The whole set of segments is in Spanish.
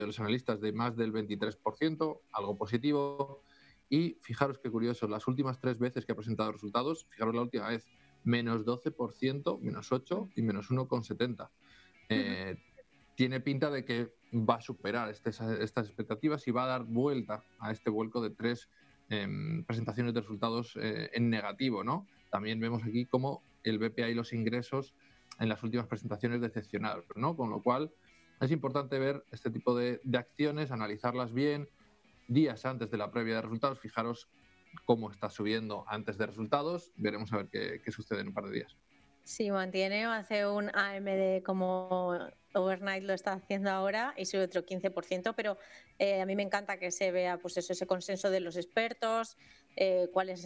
de los analistas de más del 23%, algo positivo. Y fijaros qué curioso, las últimas 3 veces que ha presentado resultados, fijaros la última vez, menos 12%, menos 8 y menos 1,70. Tiene pinta de que va a superar estas expectativas y va a dar vuelta a este vuelco de 3 presentaciones de resultados en negativo, ¿no? También vemos aquí cómo el BPA y los ingresos en las últimas presentaciones decepcionaron, ¿no? Con lo cual es importante ver este tipo de acciones, analizarlas bien días antes de la previa de resultados. Fijaros cómo está subiendo antes de resultados. Veremos a ver qué sucede en un par de días. Si mantiene o hace un AMD como overnight lo está haciendo ahora y sube otro 15%, pero a mí me encanta que se vea pues eso, ese consenso de los expertos, cuál es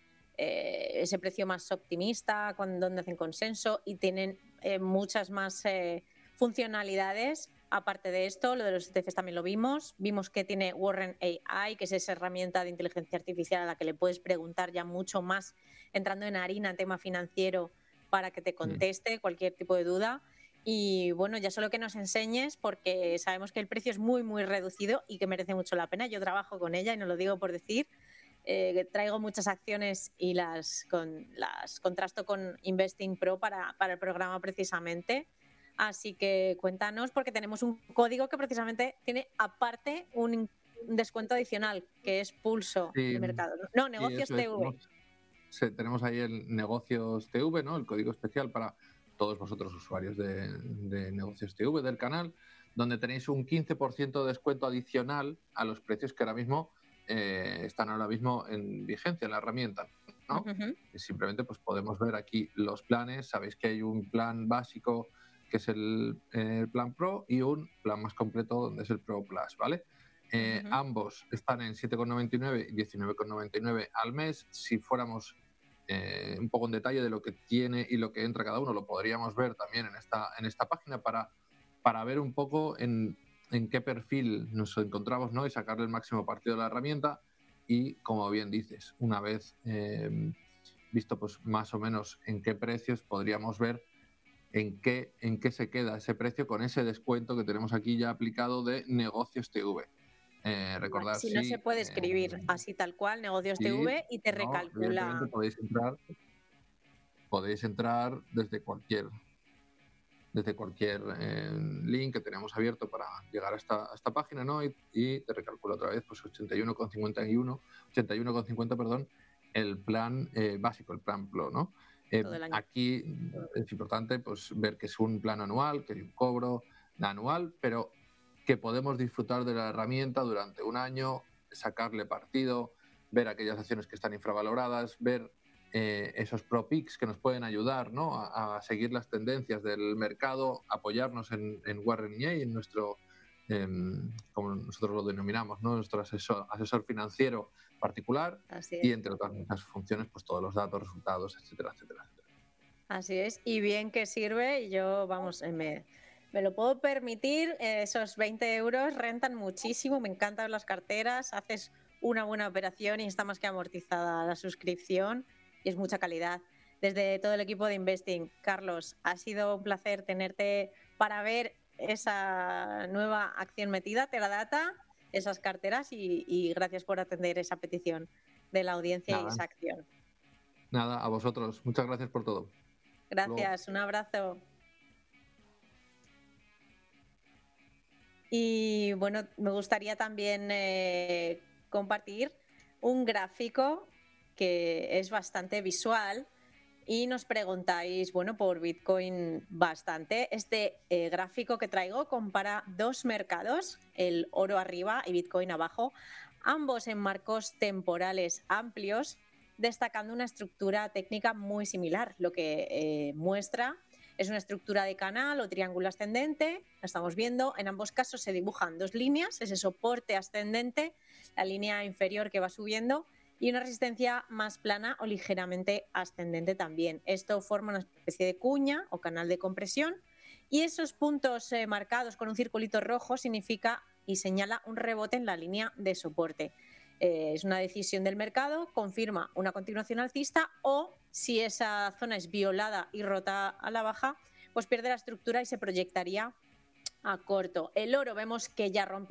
ese precio más optimista, donde hacen consenso y tienen muchas más funcionalidades. Aparte de esto, lo de los ETFs también lo vimos que tiene Warren AI, que es esa herramienta de inteligencia artificial a la que le puedes preguntar ya mucho más, entrando en harina en tema financiero, para que te conteste cualquier tipo de duda. Y bueno, ya solo que nos enseñes, porque sabemos que el precio es muy, muy reducido y que merece mucho la pena. Yo trabajo con ella y no lo digo por decir. Traigo muchas acciones y las contrasto con Investing Pro para el programa precisamente. Así que cuéntanos, porque tenemos un código que precisamente tiene aparte un descuento adicional, que es pulso de mercado. No, negocios TV. Tenemos ahí el Negocios TV, ¿no? El código especial para todos vosotros usuarios de Negocios TV del canal, donde tenéis un 15% de descuento adicional a los precios que ahora mismo están en vigencia en la herramienta, ¿no? Y simplemente pues podemos ver aquí los planes. Sabéis que hay un plan básico que es el plan Pro y un plan más completo donde es el Pro Plus, ¿vale? Ambos están en 7,99 y 19,99 al mes. Si fuéramos un poco en detalle de lo que tiene y lo que entra cada uno, lo podríamos ver también en esta página para ver un poco en qué perfil nos encontramos, ¿no? Y sacarle el máximo partido de la herramienta. Y como bien dices, una vez visto pues más o menos en qué precios, podríamos ver en qué se queda ese precio con ese descuento que tenemos aquí ya aplicado de Negocios TV. Recordad, si no se puede escribir así tal cual, Negocios TV, y te recalcula. Podéis entrar desde cualquier link que tenemos abierto para llegar a esta página, ¿no? Y te recalcula otra vez pues 81,50, perdón, el plan básico, el plan Pro, ¿no? Aquí es importante pues ver que es un plan anual, que hay un cobro anual, pero que podemos disfrutar de la herramienta durante un año, sacarle partido, ver aquellas acciones que están infravaloradas, ver esos pro picks que nos pueden ayudar, ¿no? a seguir las tendencias del mercado, apoyarnos en Warren AI, en nuestro, como nosotros lo denominamos, ¿no? Nuestro asesor financiero particular. Y entre otras muchas funciones, pues todos los datos, resultados, etcétera, etcétera, etcétera. Así es, y bien que sirve. Yo, vamos, me lo puedo permitir. Esos 20 euros rentan muchísimo. Me encantan las carteras, haces una buena operación y está más que amortizada la suscripción y es mucha calidad. Desde todo el equipo de Investing, Carlos, ha sido un placer tenerte para ver esa nueva acción metida, Teradata, esas carteras, y gracias por atender esa petición de la audiencia y esa acción. Nada, a vosotros. Muchas gracias por todo. Gracias, un abrazo. Y bueno, me gustaría también compartir un gráfico que es bastante visual y nos preguntáis, bueno, por Bitcoin bastante. Este gráfico que traigo compara dos mercados, el oro arriba y Bitcoin abajo, ambos en marcos temporales amplios, destacando una estructura técnica muy similar. Lo que muestra es una estructura de canal o triángulo ascendente. Lo estamos viendo. En ambos casos se dibujan dos líneas, ese soporte ascendente, la línea inferior que va subiendo, y una resistencia más plana o ligeramente ascendente también. Esto forma una especie de cuña o canal de compresión, y esos puntos marcados con un circulito rojo significa y señala un rebote en la línea de soporte. Es una decisión del mercado, confirma una continuación alcista, o si esa zona es violada y rota a la baja, pues pierde la estructura y se proyectaría a corto. El oro vemos que ya rompió